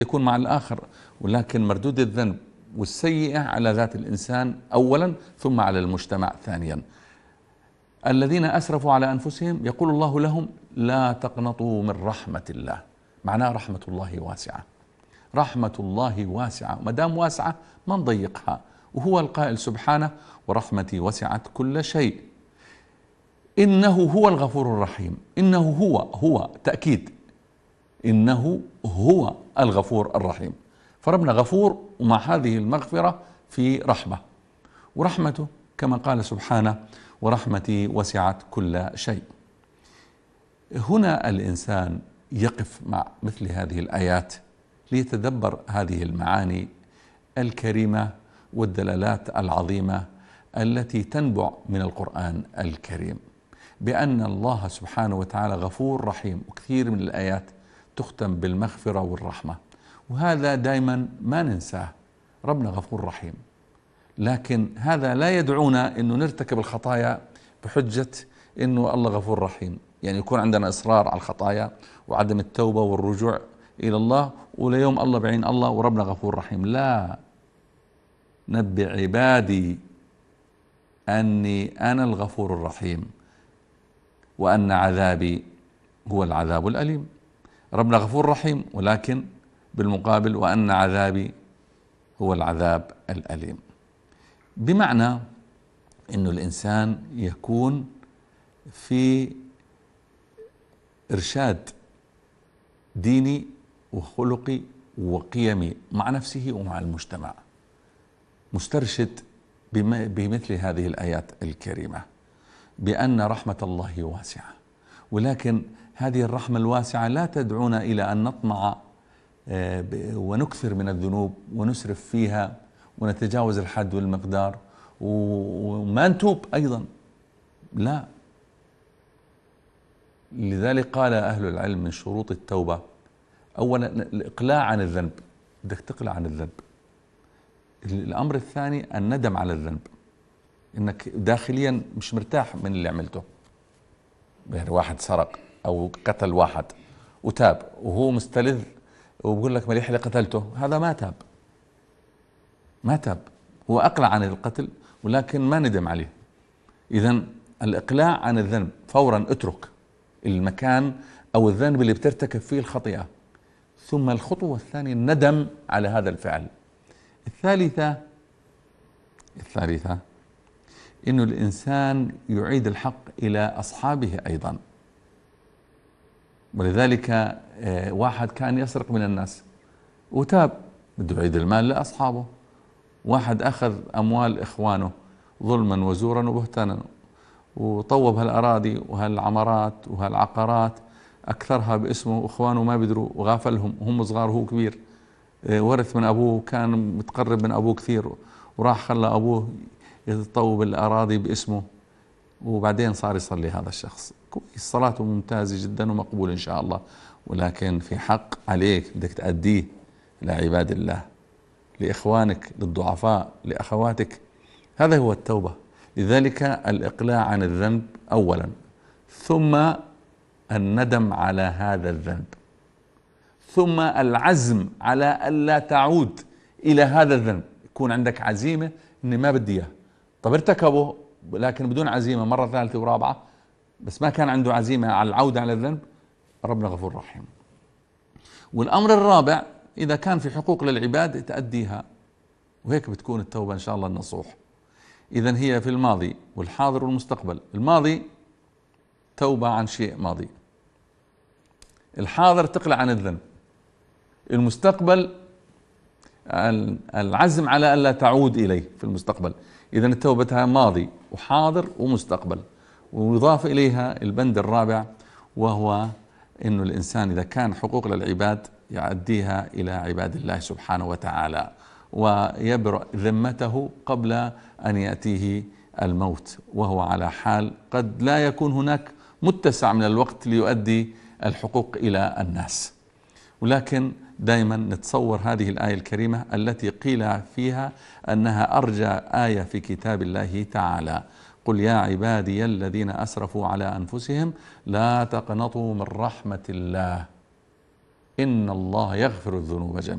يكون مع الآخر، ولكن مردود الذنب والسيئة على ذات الإنسان أولا، ثم على المجتمع ثانيا. الذين أسرفوا على أنفسهم يقول الله لهم لا تقنطوا من رحمة الله. معناه رحمة الله واسعة، رحمة الله واسعة، ما دام واسعة ما نضيقها. وهو القائل سبحانه ورحمتي وسعت كل شيء. إنه هو الغفور الرحيم. إنه هو تأكيد، إنه هو الغفور الرحيم. فربنا غفور، ومع هذه المغفرة في رحمة، ورحمته كما قال سبحانه ورحمتي وسعت كل شيء. هنا الإنسان يقف مع مثل هذه الآيات ليتدبر هذه المعاني الكريمة والدلالات العظيمة التي تنبع من القرآن الكريم، بأن الله سبحانه وتعالى غفور رحيم. وكثير من الآيات تختم بالمغفرة والرحمة، وهذا دائما ما ننساه. ربنا غفور رحيم، لكن هذا لا يدعونا أنه نرتكب الخطايا بحجة أنه الله غفور رحيم. يعني يكون عندنا إصرار على الخطايا وعدم التوبة والرجوع إلى الله، وليوم الله بعين الله وربنا غفور رحيم. لا، نبئ عبادي أني أنا الغفور الرحيم وأن عذابي هو العذاب الأليم. ربنا غفور رحيم، ولكن بالمقابل وأن عذابي هو العذاب الأليم. بمعنى أنه الإنسان يكون في إرشاد ديني وخلقي وقيمي مع نفسه ومع المجتمع، مسترشد بمثل هذه الآيات الكريمة بأن رحمة الله واسعة. ولكن هذه الرحمة الواسعة لا تدعونا إلى أن نطمع ونكثر من الذنوب ونسرف فيها ونتجاوز الحد والمقدار وما نتوب أيضا، لا. لذلك قال أهل العلم من شروط التوبة أولا الإقلاع عن الذنب، بدك تقلع عن الذنب. الأمر الثاني الندم على الذنب، إنك داخليا مش مرتاح من اللي عملته. يعني واحد سرق أو قتل واحد وتاب وهو مستلذ وبقول لك مليح اللي قتلته، هذا ما تاب، هو أقلع عن القتل ولكن ما ندم عليه. إذن الإقلاع عن الذنب فورا، اترك المكان أو الذنب اللي بترتكب فيه الخطيئة. ثم الخطوة الثانية الندم على هذا الفعل. الثالثة إنه الإنسان يعيد الحق إلى أصحابه أيضا. ولذلك واحد كان يسرق من الناس وتاب، بده يعيد المال لأصحابه. واحد أخذ أموال إخوانه ظلما وزورا وبهتانا وطوب هالأراضي وهالعمارات وهالعقارات، أكثرها باسمه، إخوانه ما بيدروا وغافلهم وهم صغار وهو كبير. ورث من أبوه، كان متقرب من أبوه كثير، وراح خلى أبوه يطوب الأراضي باسمه، وبعدين صار يصلي هذا الشخص. صلاته ممتازة جدا ومقبول إن شاء الله، ولكن في حق عليك بدك تأديه لعباد الله، لإخوانك، للضعفاء، لأخواتك. هذا هو التوبة. لذلك الإقلاع عن الذنب أولا، ثم الندم على هذا الذنب، ثم العزم على ألا تعود إلى هذا الذنب. يكون عندك عزيمة إني ما بدي إياه. طب ارتكبه لكن بدون عزيمة مرة ثالثة ورابعة، بس ما كان عنده عزيمة على العودة على الذنب، ربنا غفور رحيم. والأمر الرابع إذا كان في حقوق للعباد تأديها، وهيك بتكون التوبة إن شاء الله النصوح. إذن هي في الماضي والحاضر والمستقبل. الماضي توبة عن شيء ماضي، الحاضر تقلع عن الذنب، المستقبل العزم على ألا تعود إليه في المستقبل. إذن التوبة ماضي وحاضر ومستقبل. ويضاف إليها البند الرابع، وهو إنه الإنسان إذا كان حقوق للعباد يؤديها إلى عباد الله سبحانه وتعالى، ويبرأ ذمته قبل أن يأتيه الموت، وهو على حال قد لا يكون هناك متسع من الوقت ليؤدي الحقوق إلى الناس. ولكن دائما نتصور هذه الآية الكريمة التي قيل فيها أنها أرجى آية في كتاب الله تعالى: قل يا عبادي الذين أسرفوا على أنفسهم لا تقنطوا من رحمة الله. إن الله يغفر الذنوب جميعا.